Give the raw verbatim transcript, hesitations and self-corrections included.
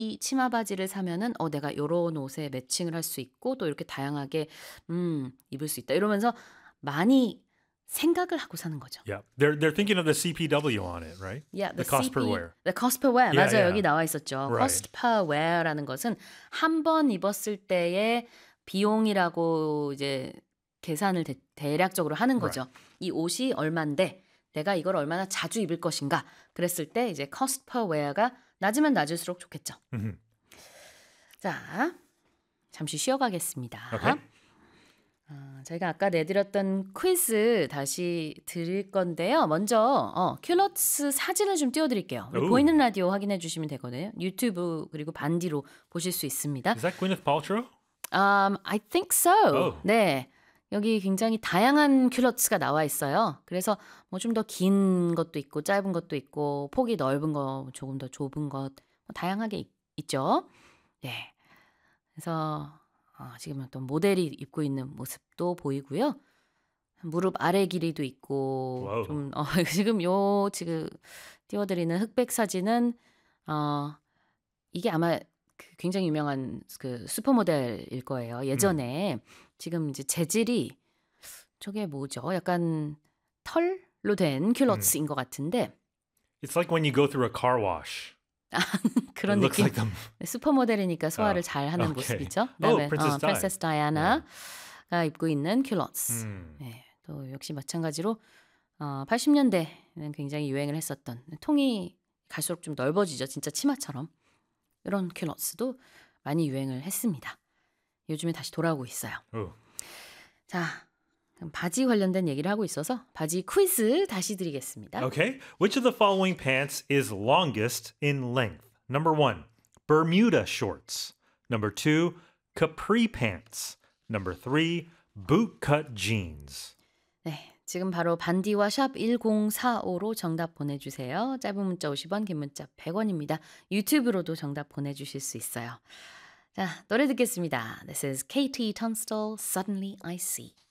이 치마 바지를 사면은 어 내가 요런 옷에 매칭을 할 수 있고 또 이렇게 다양하게 음 입을 수 있다. 이러면서 많이 생각을 하고 사는 거죠. Yeah. They're they're thinking of the C P W on it, right? Yeah, the The cost per 씨피, wear. the cost per wear. Yeah, 맞아요. 여기 yeah. 나와 있었죠. Right. cost per wear라는 것은 한 번 입었을 때의 비용이라고 이제 계산을 대, 대략적으로 하는 Right. 거죠. 이 옷이 얼만데 내가 이걸 얼마나 자주 입을 것인가. 그랬을 때 이제 cost per wear가 낮으면 낮을수록 좋겠죠. Mhm. 자, 잠시 쉬어가겠습니다. Okay. 어, 저희가 아까 내드렸던 퀴즈 다시 드릴 건데요. 먼저 어, 큘러츠 사진을 좀 띄워드릴게요. 우리 오. 보이는 라디오 확인해 주시면 되거든요. 유튜브 그리고 반디로 보실 수 있습니다. Is that Gwyneth Paltrow? Um, I think so. Oh. 네. 여기 굉장히 다양한 큘러츠가 나와 있어요. 그래서 뭐 좀 더 긴 것도 있고 짧은 것도 있고 폭이 넓은 거 조금 더 좁은 것 뭐 다양하게 있, 있죠. 네. 그래서 어, 지금 어떤 모델이 입고 있는 모습도 보이고요. 무릎 아래 길이도 있고 와우. 좀 어, 지금 요 지금 띄워드리는 흑백 사진은 어, 이게 아마 그 굉장히 유명한 그 슈퍼모델일 거예요. 예전에 지금 이제 재질이 저게 뭐죠? 약간 털로 된 큘러츠인 것 같은데 It's like when you go through a car wash. 그런 It looks 느낌. like them. 슈퍼모델이니까 소화를 어, 잘 하는 오케이. 모습이죠. Oh, 그다음에 Princess 어, Di. 프린세스 다이아나가 입고 있는 큘러츠. 음. 네, 또 역시 마찬가지로 어, 팔십 년대는 굉장히 유행을 했었던 통이 갈수록 좀 넓어지죠. 진짜 치마처럼. 이런 큘러츠도 많이 유행을 했습니다. 요즘에 다시 돌아오고 있어요. Oh. 자, 그럼 바지 관련된 얘기를 하고 있어서 바지 퀴즈 다시 드리겠습니다. Okay. Which of the following pants is longest in length? Number one, Bermuda shorts. Number two, capri pants. Number three, bootcut jeans. 네, 지금 바로 반디와 샵 일공사오로 정답 보내주세요. 짧은 문자 오십 원, 긴 문자 백 원입니다. 유튜브로도 정답 보내주실 수 있어요. 자, 노래 듣겠습니다. This is 케이티 Tunstall, Suddenly I See.